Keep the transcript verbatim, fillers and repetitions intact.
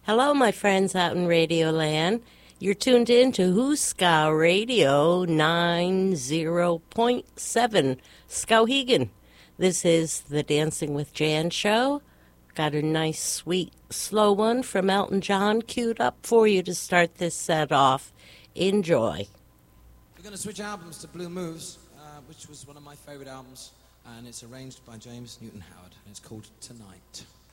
Hello, my friends out in Radio Land. You're tuned in to Hooska Radio ninety point seven, Skowhegan. This is the Dancing with Jan show. Got a nice, sweet, slow one from Elton John queued up for you to start this set off. Enjoy. We're going to switch albums to Blue Moves, uh, which was one of my favorite albums, and it's arranged by James Newton Howard, and it's called Tonight.